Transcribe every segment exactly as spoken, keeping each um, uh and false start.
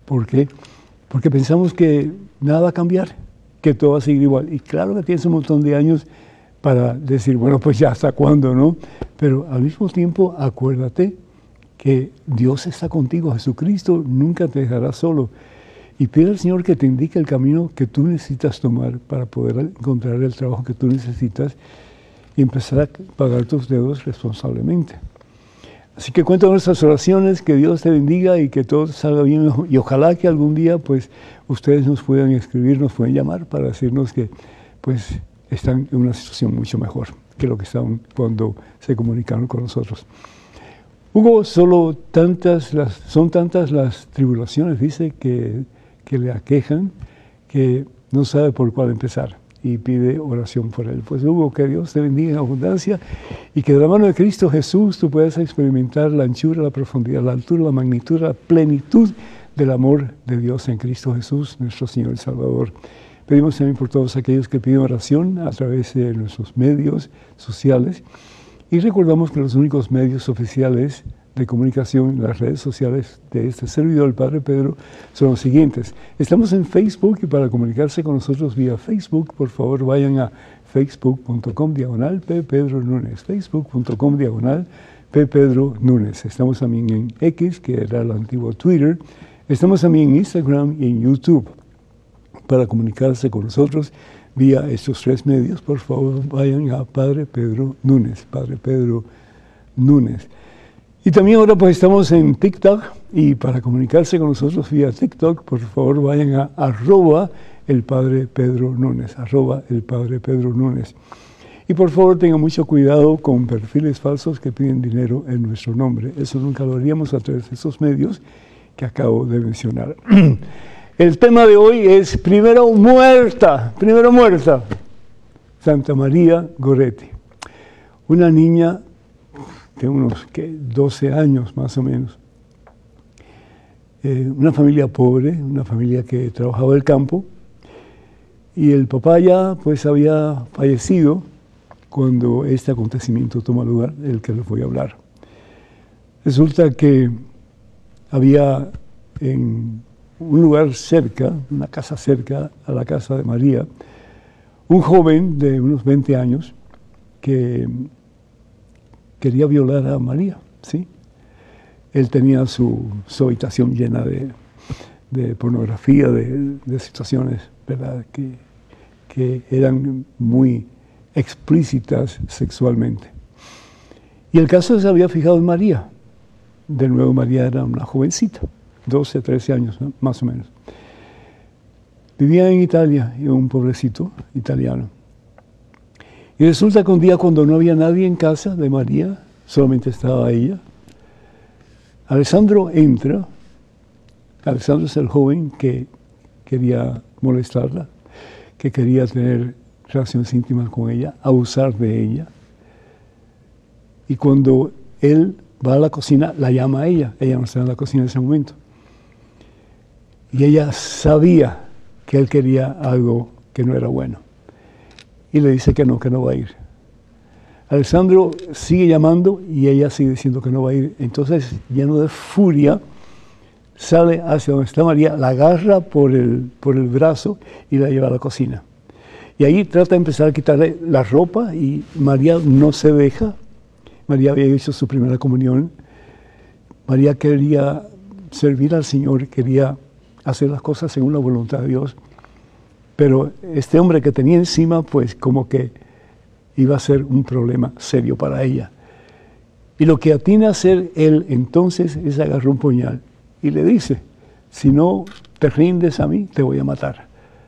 ¿Por qué? Porque pensamos que nada va a cambiar, que todo va a seguir igual. Y claro que tienes un montón de años para decir, bueno, pues ya hasta cuándo, ¿no? Pero al mismo tiempo, acuérdate que Dios está contigo, Jesucristo nunca te dejará solo. Y pide al Señor que te indique el camino que tú necesitas tomar para poder encontrar el trabajo que tú necesitas y empezar a pagar tus deudas responsablemente. Así que cuenta nuestras oraciones, que Dios te bendiga y que todo salga bien. Y ojalá que algún día pues ustedes nos puedan escribir, nos puedan llamar para decirnos que pues están en una situación mucho mejor que lo que estaban cuando se comunicaron con nosotros. Hugo, solo tantas las, son tantas las tribulaciones, dice, que, que le aquejan, que no sabe por cuál empezar. Y pide oración por él. Pues Hugo, que Dios te bendiga en abundancia y que de la mano de Cristo Jesús tú puedas experimentar la anchura, la profundidad, la altura, la magnitud, la plenitud del amor de Dios en Cristo Jesús, nuestro Señor y Salvador. Pedimos también por todos aquellos que piden oración a través de nuestros medios sociales y recordamos que los únicos medios oficiales de comunicación en las redes sociales de este servidor, el Padre Pedro, son los siguientes. Estamos en Facebook y para comunicarse con nosotros vía Facebook, por favor vayan a facebook punto com diagonal P. Pedro Núñez, facebook punto com diagonal P. Pedro Núñez. Estamos también en X, que era el antiguo Twitter. Estamos también en Instagram y en YouTube. Para comunicarse con nosotros vía estos tres medios, por favor vayan a Padre Pedro Núñez, Padre Pedro Núñez. Y también ahora pues estamos en TikTok y para comunicarse con nosotros vía TikTok, por favor vayan a arroba el Padre Pedro Núñez, arroba el Padre Pedro Núñez. Y por favor tengan mucho cuidado con perfiles falsos que piden dinero en nuestro nombre. Eso nunca lo haríamos a través de esos medios que acabo de mencionar. El tema de hoy es primero muerta, primero muerta, Santa María Goretti, una niña de unos ¿qué? doce años más o menos, eh, una familia pobre, una familia que trabajaba el campo, y el papá ya pues había fallecido cuando este acontecimiento toma lugar, del que les voy a hablar. Resulta que había en un lugar cerca, una casa cerca a la casa de María, un joven de unos veinte años que quería violar a María, ¿sí? Él tenía su, su habitación llena de, de pornografía, de, de situaciones, ¿verdad?, que, que eran muy explícitas sexualmente. Y el caso se había fijado en María. De nuevo, María era una jovencita, doce, trece años, ¿no?, más o menos. Vivía en Italia, en un pueblecito italiano. Y resulta que un día cuando no había nadie en casa de María, solamente estaba ella, Alessandro entra. Alessandro es el joven que quería molestarla, que quería tener relaciones íntimas con ella, abusar de ella. Y cuando él va a la cocina, la llama a ella. Ella no está en la cocina en ese momento. Y ella sabía que él quería algo que no era bueno. Y le dice que no, que no va a ir. Alessandro sigue llamando y ella sigue diciendo que no va a ir. Entonces, lleno de furia, sale hacia donde está María, la agarra por el, por el brazo y la lleva a la cocina. Y ahí trata de empezar a quitarle la ropa y María no se deja. María había hecho su primera comunión. María quería servir al Señor, quería hacer las cosas según la voluntad de Dios. Pero este hombre que tenía encima, pues como que iba a ser un problema serio para ella. Y lo que atina a hacer él entonces es agarrar un puñal y le dice, si no te rindes a mí, te voy a matar.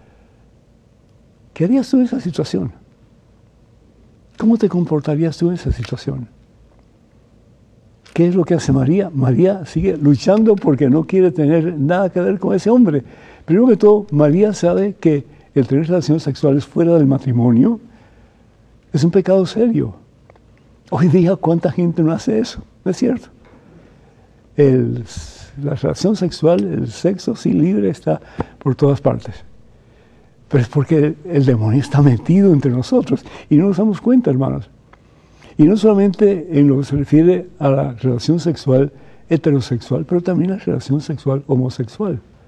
¿Qué harías tú en esa situación? ¿Cómo te comportarías tú en esa situación? ¿Qué es lo que hace María? María sigue luchando porque no quiere tener nada que ver con ese hombre. Primero que todo, María sabe que el tener relaciones sexuales fuera del matrimonio es un pecado serio. Hoy día, ¿cuánta gente no hace eso? ¿No es cierto? El, la relación sexual, el sexo, sí, libre, está por todas partes. Pero es porque el, el demonio está metido entre nosotros y no nos damos cuenta, hermanos. Y no solamente en lo que se refiere a la relación sexual heterosexual, pero también a la relación sexual homosexual.